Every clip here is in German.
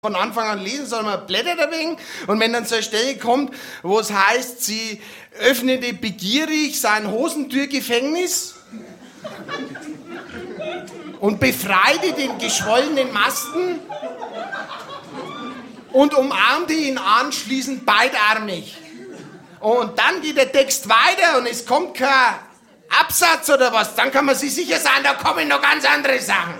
von Anfang an lesen, sondern man blättert ein wenig. Und wenn dann so eine Stelle kommt, wo es heißt, sie öffnete begierig sein Hosentürgefängnis und befreite den geschwollenen Masten und umarmte ihn anschließend beidarmig. Und dann geht der Text weiter und es kommt kein Absatz oder was, dann kann man sich sicher sein, da kommen noch ganz andere Sachen.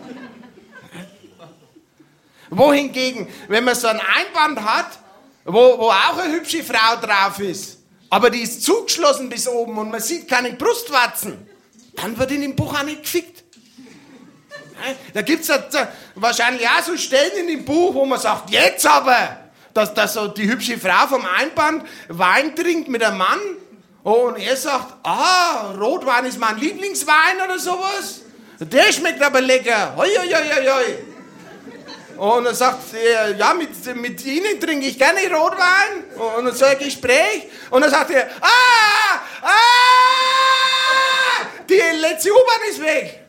Wohingegen, wenn man so ein Einband hat, wo auch eine hübsche Frau drauf ist, aber die ist zugeschlossen bis oben und man sieht keine Brustwarzen, dann wird in dem Buch auch nicht gefickt. Da gibt es wahrscheinlich auch so Stellen in dem Buch, wo man sagt, jetzt aber, dass so die hübsche Frau vom Einband Wein trinkt mit einem Mann und er sagt, Rotwein ist mein Lieblingswein oder sowas. Der schmeckt aber lecker. Hoi, hoi, hoi, hoi. Und dann sagt er, ja, mit Ihnen trinke ich gerne Rotwein. Und dann so ein Gespräch. Und dann sagt er, die letzte U-Bahn ist weg.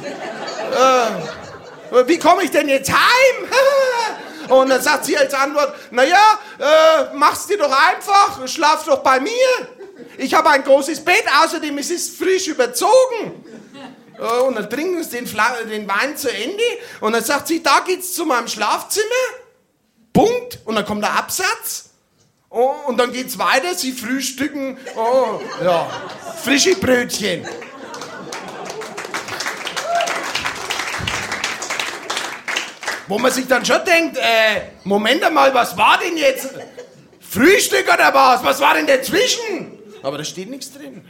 Wie komme ich denn jetzt heim? Und dann sagt sie als Antwort, naja, mach's dir doch einfach, schlaf doch bei mir. Ich habe ein großes Bett, außerdem es ist frisch überzogen. Und dann trinken sie den Wein zu Ende und dann sagt sie, da geht's zu meinem Schlafzimmer, Punkt, und dann kommt der Absatz und dann geht's weiter, sie frühstücken, frische Brötchen. Wo man sich dann schon denkt, Moment einmal, was war denn jetzt? Frühstück oder was? Was war denn dazwischen? Aber da steht nichts drin.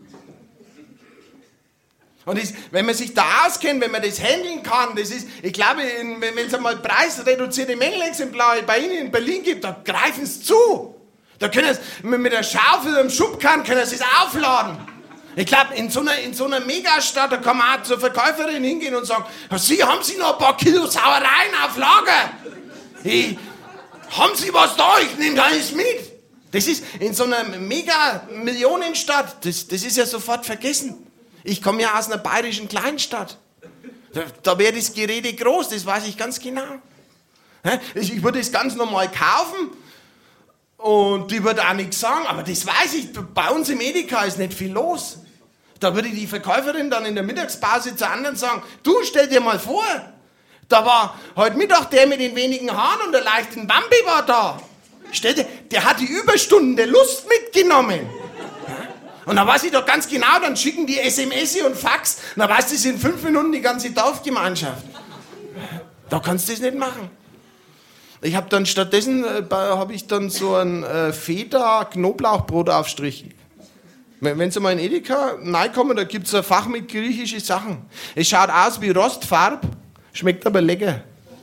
Und wenn man sich da auskennt, wenn man das handeln kann, das ist, ich glaube, wenn es einmal preisreduzierte Mängelexemplare bei Ihnen in Berlin gibt, da greifen Sie zu. Da können Sie mit der Schaufel und dem Schubkarren können Sie es aufladen. Ich glaube, in so einer Megastadt, da kann man auch zur Verkäuferin hingehen und sagen, Sie, haben Sie noch ein paar Kilo Sauereien auf Lager? Haben Sie was da? Ich nehme alles mit. Das ist in so einer Mega-Millionenstadt, das ist ja sofort vergessen. Ich komme ja aus einer bayerischen Kleinstadt. Da wäre das Gerede groß, das weiß ich ganz genau. Ich würde es ganz normal kaufen und die würde auch nichts sagen, aber das weiß ich, bei uns im Edeka ist nicht viel los. Da würde die Verkäuferin dann in der Mittagspause zu anderen sagen, du, stell dir mal vor, da war heute Mittag der mit den wenigen Haaren und der leichten Wampe war da. Der hat die Überstunden der Lust mitgenommen. Und dann weiß ich doch ganz genau, dann schicken die SMS und Fax, dann weißt du, das sind 5 Minuten die ganze Dorfgemeinschaft. Da kannst du das nicht machen. Ich habe dann stattdessen so ein Feta-Knoblauchbrotaufstrich. Wenn Sie mal in Edeka reinkommen, da gibt es ein Fach mit griechischen Sachen. Es schaut aus wie Rostfarb, schmeckt aber lecker.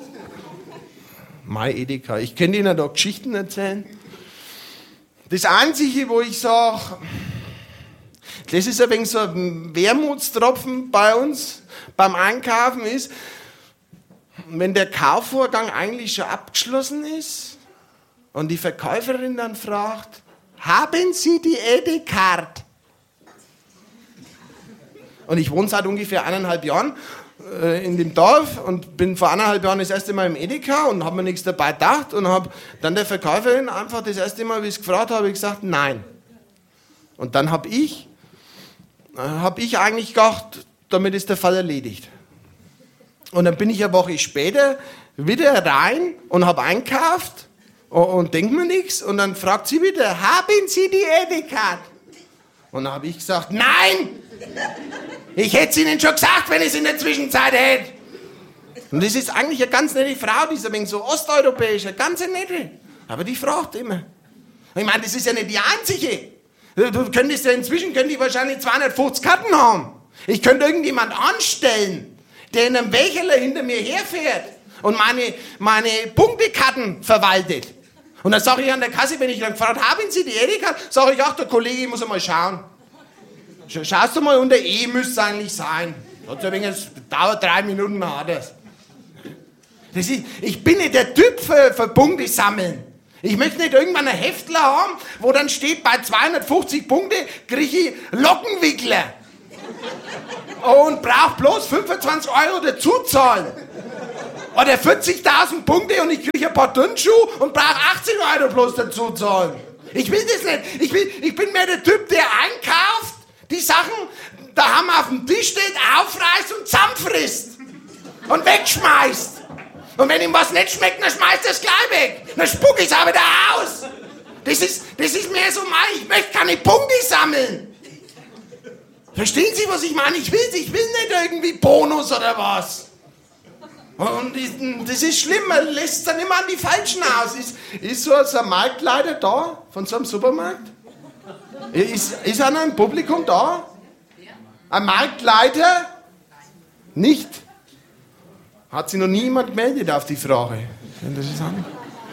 Mein Edeka. Ich könnte Ihnen da Geschichten erzählen. Das Einzige, wo ich sage, das ist ein wenig so ein Wermutstropfen bei uns beim Einkaufen ist, wenn der Kaufvorgang eigentlich schon abgeschlossen ist und die Verkäuferin dann fragt, haben Sie die Edeka-Card? Und ich wohne seit ungefähr 1,5 Jahren in dem Dorf und bin vor 1,5 Jahren das erste Mal im Edeka und habe mir nichts dabei gedacht und habe dann der Verkäuferin einfach das erste Mal, wie ich es gefragt habe, gesagt, nein. Und dann habe ich eigentlich gedacht, damit ist der Fall erledigt. Und dann bin ich eine Woche später wieder rein und habe einkauft und denke mir nichts. Und dann fragt sie wieder, haben Sie die Edeka? Und dann habe ich gesagt, nein! Ich hätte es Ihnen schon gesagt, wenn ich es in der Zwischenzeit hätte. Und das ist eigentlich eine ganz nette Frau, die ist ein wenig so osteuropäisch, eine ganz nette. Aber die fragt immer. Ich meine, das ist ja nicht die einzige. Du könntest ja inzwischen wahrscheinlich 250 Karten haben. Ich könnte irgendjemand anstellen, der in einem Wächerler hinter mir herfährt und meine Punktekarten verwaltet. Und dann sage ich an der Kasse, wenn ich dann gefragt habe, haben Sie die Edeka? Sage ich, ach, der Kollege muss einmal schauen. Schaust du mal, unter E müsste es eigentlich sein. Das dauert 3 Minuten, hat das. Ich bin nicht der Typ für Punkte sammeln. Ich möchte nicht irgendwann einen Heftler haben, wo dann steht, bei 250 Punkte kriege ich Lockenwickler. Und brauche bloß 25 € dazu zahlen. Oder 40.000 Punkte und ich kriege ein paar Turnschuhe und brauche 80 Euro bloß dazu zahlen. Ich will das nicht. Ich bin mehr der Typ, der einkauft, die Sachen daheim auf dem Tisch steht, aufreißt und zusammenfrisst. Und wegschmeißt. Und wenn ihm was nicht schmeckt, dann schmeißt er es gleich weg. Dann spuck ich es auch wieder aus. Das ist mehr so ich möchte keine Punkte sammeln. Verstehen Sie, was ich meine? Ich will nicht irgendwie Bonus oder was. Und das ist schlimm, man lässt es dann immer an die Falschen aus. Ist so ein Marktleiter da, von so einem Supermarkt? Ist einer im Publikum da? Ein Marktleiter? Nicht. Hat sich noch niemand gemeldet auf die Frage. Interessant.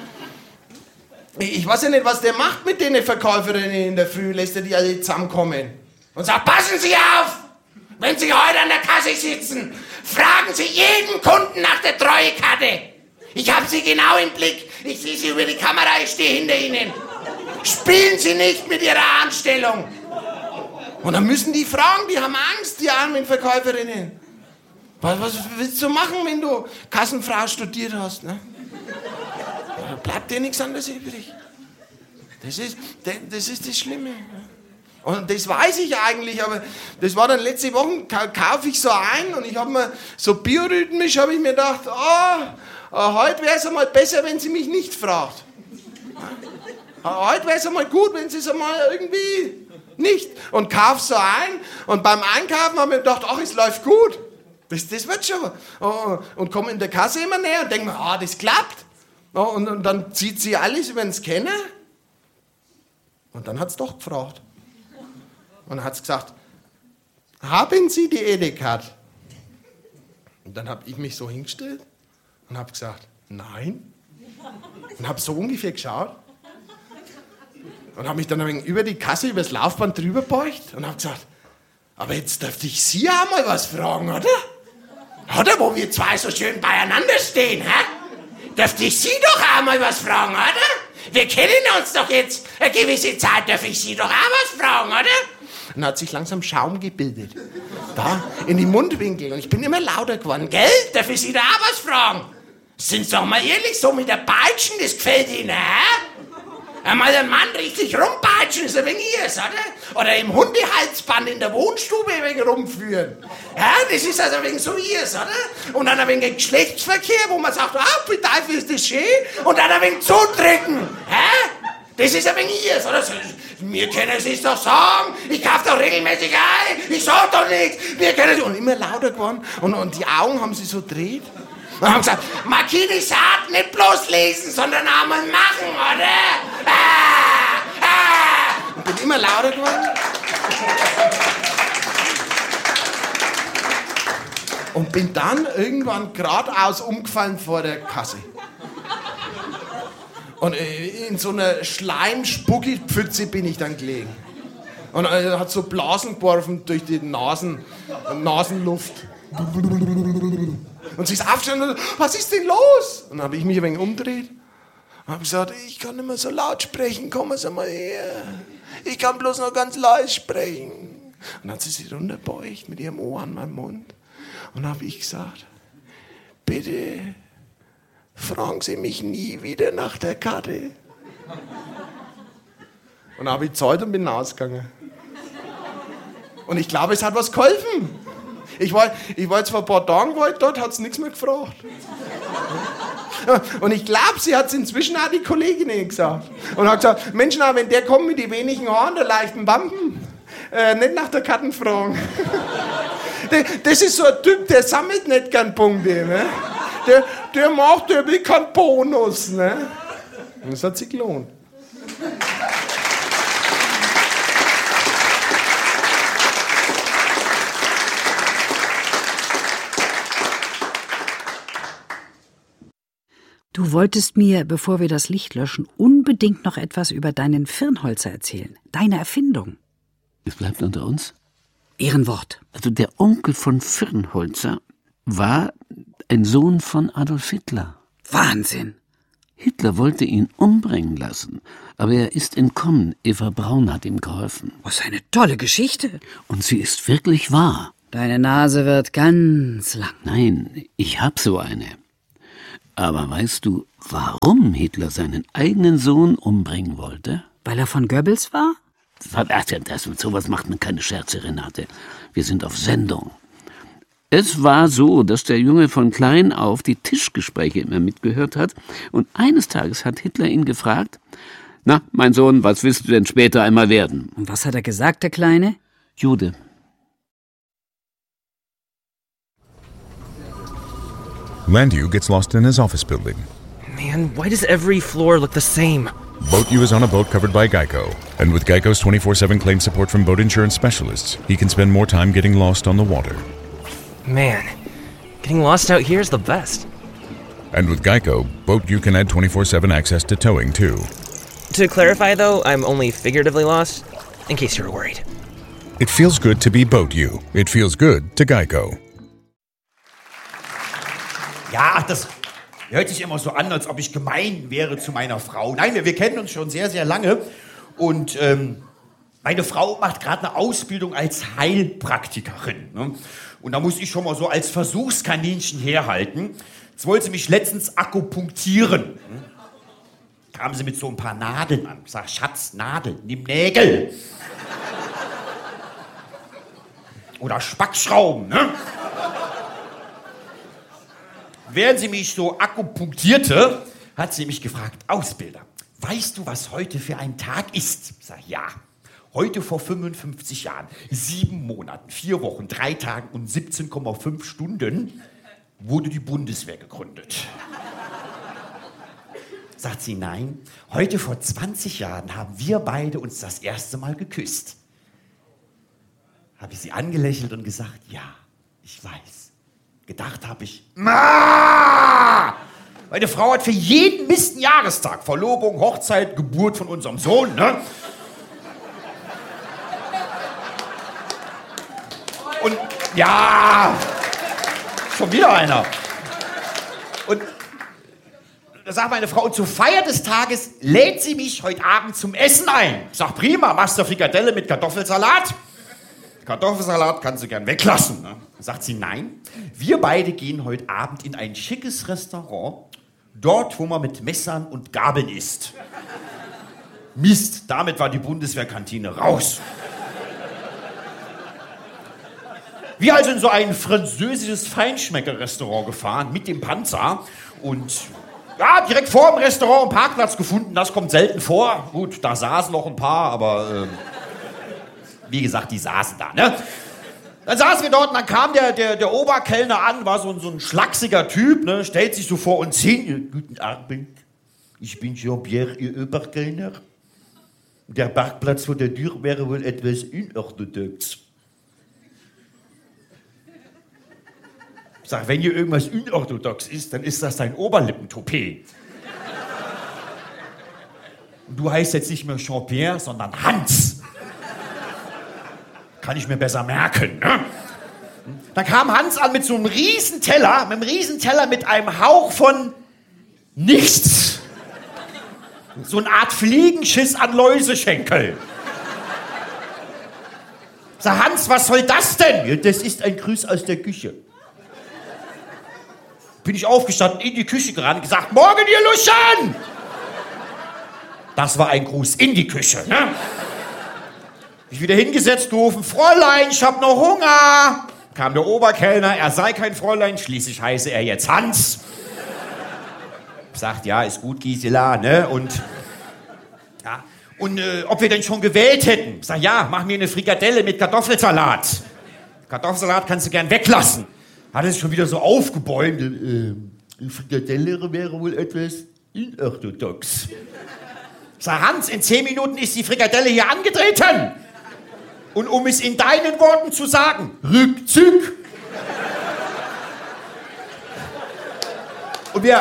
Ich weiß ja nicht, was der macht mit den Verkäuferinnen in der Früh. Lässt er die alle zusammenkommen und sagt, passen Sie auf, wenn Sie heute an der Kasse sitzen, fragen Sie jeden Kunden nach der Treuekarte. Ich habe Sie genau im Blick. Ich sehe Sie über die Kamera, ich stehe hinter Ihnen. Spielen Sie nicht mit Ihrer Anstellung. Und dann müssen die fragen, die haben Angst, die armen Verkäuferinnen. Was willst du machen, wenn du Kassenfrau studiert hast? Ne? Da bleibt dir nichts anderes übrig. Das ist das Schlimme. Und das weiß ich eigentlich, aber das war dann letzte Woche, kaufe ich so ein und ich habe mir so biorhythmisch, habe ich mir gedacht, heute wäre es einmal besser, wenn sie mich nicht fragt. Heute wäre es einmal gut, wenn sie es einmal irgendwie nicht. Und kaufe so ein und beim Einkaufen habe ich mir gedacht, es läuft gut. Das wird schon. Und komme in der Kasse immer näher und denke mir, das klappt. Und dann zieht sie alles über den Scanner. Und dann hat es doch gefragt. Und dann hat es gesagt, haben Sie die ED-Card? Und dann habe ich mich so hingestellt und habe gesagt, nein. Und habe so ungefähr geschaut. Und habe mich dann ein wenig über die Kasse, über das Laufband drüber beugt und habe gesagt, aber jetzt dürfte ich Sie auch mal was fragen, oder? Oder, wo wir zwei so schön beieinander stehen, hä? Dürfte ich Sie doch auch mal was fragen, oder? Wir kennen uns doch jetzt eine gewisse Zeit, darf ich Sie doch auch was fragen, oder? Und dann hat sich langsam Schaum gebildet. Da, in die Mundwinkel. Und ich bin immer lauter geworden. Gell? Darf ich Sie da auch was fragen? Sind Sie doch mal ehrlich, so mit der Peitschen, das gefällt Ihnen, hä? Einmal einen Mann richtig rumpeitschen, ist ein wenig ihrs, oder? Oder im Hundehalsband in der Wohnstube ein wenig rumführen. Ja, das ist also ein wenig so ihrs, oder? Und dann ein wenig Geschlechtsverkehr, wo man sagt, wie Teufel ist das schön? Und dann ein wenig zudrücken. Hä? Das ist ein wenig ihrs, oder? Mir können Sie es doch sagen. Ich kaufe doch regelmäßig ein. Ich sag doch nichts. Mir können Sie... Und immer lauter geworden. Und die Augen haben sie so gedreht. Und haben gesagt, Marquini sagt, nicht bloß lesen, sondern auch mal machen, oder? Und bin immer lauter geworden. Und bin dann irgendwann geradeaus umgefallen vor der Kasse. Und in so einer Schleim-Spucki-Pfütze bin ich dann gelegen. Und er hat so Blasen geworfen durch die Nasenluft. Und sie ist aufgestanden und was ist denn los? Und dann habe ich mich ein wenig umgedreht und habe gesagt, ich kann nicht mehr so laut sprechen, kommen Sie mal her. Ich kann bloß noch ganz leise sprechen. Und dann hat sie sich runterbeugt mit ihrem Ohr an meinem Mund. Und dann habe ich gesagt, bitte fragen Sie mich nie wieder nach der Karte. Und dann habe ich gezahlt und bin ausgegangen. Und ich glaube, es hat was geholfen. Ich war jetzt vor ein paar Tagen dort, hat sie nichts mehr gefragt. Und ich glaube, sie hat es inzwischen auch die Kolleginnen gesagt. Und hat gesagt, Mensch, wenn der kommt mit den wenigen Haaren, der leichten Wampen, nicht nach der Karten fragen. Das ist so ein Typ, der sammelt nicht gern Punkte. Ne? Der will keinen Bonus. Ne? Und das hat sich gelohnt. Du wolltest mir, bevor wir das Licht löschen, unbedingt noch etwas über deinen Firnholzer erzählen. Deine Erfindung. Es bleibt unter uns. Ehrenwort. Also der Onkel von Firnholzer war ein Sohn von Adolf Hitler. Wahnsinn. Hitler wollte ihn umbringen lassen, aber er ist entkommen. Eva Braun hat ihm geholfen. Was eine tolle Geschichte. Und sie ist wirklich wahr. Deine Nase wird ganz lang. Nein, ich hab so eine. Aber weißt du, warum Hitler seinen eigenen Sohn umbringen wollte? Weil er von Goebbels war? Mit sowas macht man keine Scherze, Renate. Wir sind auf Sendung. Es war so, dass der Junge von klein auf die Tischgespräche immer mitgehört hat. Und eines Tages hat Hitler ihn gefragt, »Na, mein Sohn, was willst du denn später einmal werden?« Und was hat er gesagt, der Kleine? Jude. Landew gets lost in his office building. Man, why does every floor look the same? BoatU is on a boat covered by Geico. And with Geico's 24/7 claim support from boat insurance specialists, he can spend more time getting lost on the water. Man, getting lost out here is the best. And with Geico, BoatU can add 24/7 access to towing, too. To clarify, though, I'm only figuratively lost, in case you were worried. It feels good to be BoatU. It feels good to Geico. Ja, das hört sich immer so an, als ob ich gemein wäre zu meiner Frau. Nein, wir kennen uns schon sehr, sehr lange. Und meine Frau macht gerade eine Ausbildung als Heilpraktikerin. Ne? Und da muss ich schon mal so als Versuchskaninchen herhalten. Jetzt wollte sie mich letztens akupunktieren. Kam sie mit so ein paar Nadeln an. Ich sag, Schatz, Nadel, nimm Nägel. Oder Spackschrauben, ne? Während sie mich so akupunktierte, hat sie mich gefragt, Ausbilder, weißt du, was heute für ein Tag ist? Ich sag, ja. Heute vor 55 Jahren, 7 Monaten, 4 Wochen, 3 Tagen und 17,5 Stunden wurde die Bundeswehr gegründet. Sagt sie, nein, heute vor 20 Jahren haben wir beide uns das erste Mal geküsst. Habe ich sie angelächelt und gesagt, ja, ich weiß. Gedacht habe ich, meine Frau hat für jeden Mist einen Jahrestag. Verlobung, Hochzeit, Geburt von unserem Sohn, ne? Und ja, schon wieder einer. Und da sagt meine Frau, und zur Feier des Tages lädt sie mich heute Abend zum Essen ein. Ich sag, prima, machst du Frikadelle mit Kartoffelsalat? Kartoffelsalat kannst du gern weglassen. Ne? Sagt sie, nein, wir beide gehen heute Abend in ein schickes Restaurant, dort, wo man mit Messern und Gabeln isst. Mist, damit war die Bundeswehrkantine raus. Wir also in so ein französisches Feinschmecker-Restaurant gefahren mit dem Panzer und ja, direkt vor dem Restaurant einen Parkplatz gefunden, das kommt selten vor. Gut, da saßen noch ein paar, aber wie gesagt, die saßen da, ne? Dann saßen wir dort und dann kam der Oberkellner an, war so ein schlachsiger Typ, ne? Stellt sich so vor uns hin. Guten Abend, ich bin Jean-Pierre, Ihr Oberkellner. Der Parkplatz vor der Tür wäre wohl etwas unorthodox. Ich sag, wenn hier irgendwas unorthodox ist, dann ist das dein Oberlippentoupet. Und du heißt jetzt nicht mehr Jean-Pierre, sondern Hans. Kann ich mir besser merken, ne? Dann kam Hans an mit so einem Riesenteller, mit einem Hauch von nichts. So eine Art Fliegenschiss an Läuseschenkel. Sag, Hans, was soll das denn? Ja, das ist ein Gruß aus der Küche. Bin ich aufgestanden, in die Küche gerannt und gesagt, morgen, ihr Luschen! Das war ein Gruß in die Küche, ne? Ich wieder hingesetzt, gerufen, Fräulein, ich hab noch Hunger. Kam der Oberkellner, er sei kein Fräulein, schließlich heiße er jetzt Hans. Sagt, ja, ist gut, Gisela, ne? Und ob wir denn schon gewählt hätten? Ich sag, ja, mach mir eine Frikadelle mit Kartoffelsalat. Kartoffelsalat kannst du gern weglassen. Hat er sich schon wieder so aufgebäumt. Frikadelle wäre wohl etwas unorthodox. Ich sag, Hans, in 10 Minuten ist die Frikadelle hier angetreten. Und um es in deinen Worten zu sagen, Rückzug. Und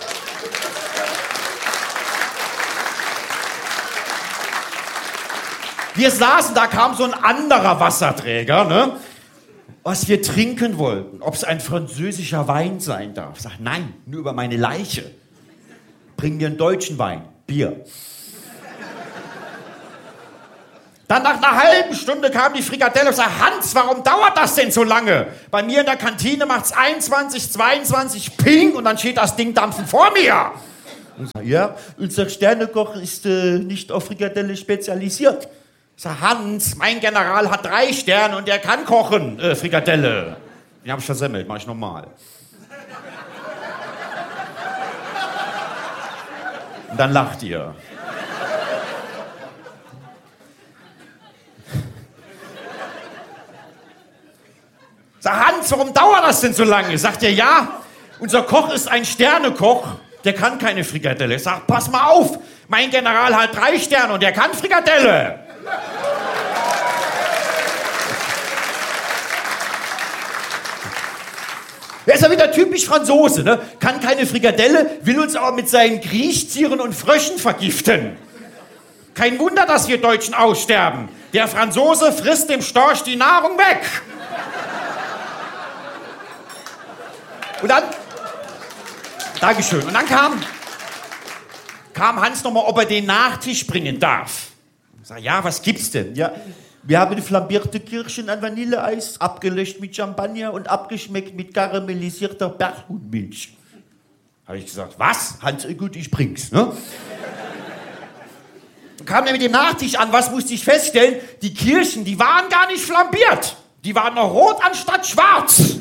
wir saßen, da kam so ein anderer Wasserträger, ne? Was wir trinken wollten, ob es ein französischer Wein sein darf. Ich sag, nein, nur über meine Leiche. Bring mir einen deutschen Wein, Bier. Dann nach einer halben Stunde kam die Frikadelle und sagte, Hans, warum dauert das denn so lange? Bei mir in der Kantine macht's 21, 22, ping, und dann steht das Ding dampfen vor mir. Ich sag, ja, unser Sternekoch ist nicht auf Frikadelle spezialisiert. Ich sag, Hans, mein General hat 3 Sterne und der kann kochen, Frikadelle. Die hab ich versemmelt, mach ich normal. Und dann lacht ihr. Sag, Hans, warum dauert das denn so lange? Sagt er, ja, unser Koch ist ein Sternekoch, der kann keine Frikadelle. Ich sag, pass mal auf, mein General hat 3 Sterne und der kann Frikadelle. Er ist ja wieder typisch Franzose, ne? Kann keine Frikadelle, will uns aber mit seinen Kriechtieren und Fröschen vergiften. Kein Wunder, dass wir Deutschen aussterben. Der Franzose frisst dem Storch die Nahrung weg. Und dann, Dankeschön, und dann kam Hans nochmal, ob er den Nachtisch bringen darf. Ich sag, ja, was gibt's denn? Ja, wir haben flambierte Kirschen an Vanilleeis, abgelöscht mit Champagner und abgeschmeckt mit karamellisierter Berghuhnmilch. Habe ich gesagt, was? Hans, gut, ich bring's, ne? Kam er mit dem Nachtisch an, was musste ich feststellen? Die Kirschen, die waren gar nicht flambiert. Die waren noch rot anstatt schwarz.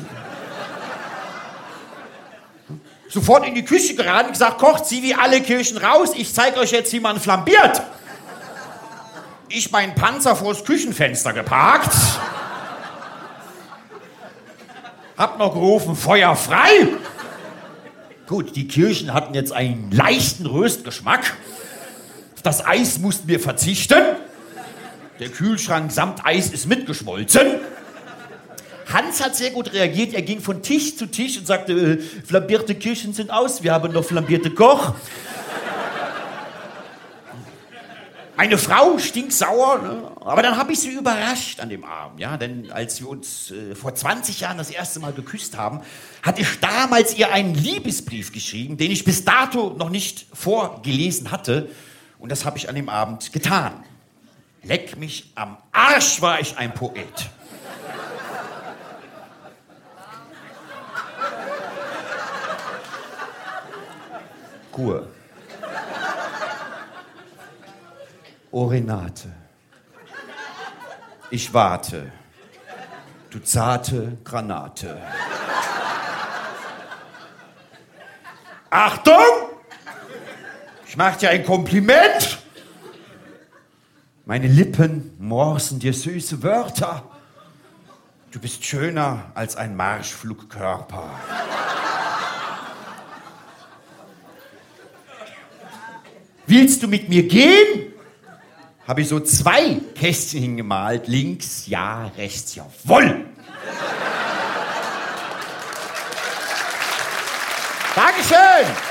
Sofort in die Küche gerannt und gesagt, Koch, zieh wie alle Kirschen raus, ich zeige euch jetzt, wie man flambiert. Ich meinen Panzer vors Küchenfenster geparkt. Hab noch gerufen, Feuer frei. Gut, die Kirschen hatten jetzt einen leichten Röstgeschmack. Auf das Eis mussten wir verzichten. Der Kühlschrank samt Eis ist mitgeschmolzen. Hans hat sehr gut reagiert. Er ging von Tisch zu Tisch und sagte, flambierte Kirschen sind aus, wir haben noch flambierte Koch. Meine Frau stinksauer, ne? Aber dann habe ich sie überrascht an dem Abend. Ja? Denn als wir uns vor 20 Jahren das erste Mal geküsst haben, hatte ich damals ihr einen Liebesbrief geschrieben, den ich bis dato noch nicht vorgelesen hatte. Und das habe ich an dem Abend getan. Leck mich am Arsch, war ich ein Poet. Kur. O Renate, ich warte, du zarte Granate. Achtung! Ich mach dir ein Kompliment. Meine Lippen morsen dir süße Wörter. Du bist schöner als ein Marschflugkörper. Willst du mit mir gehen? Habe ich so 2 Kästchen hingemalt. Links ja, rechts jawohl. Dankeschön.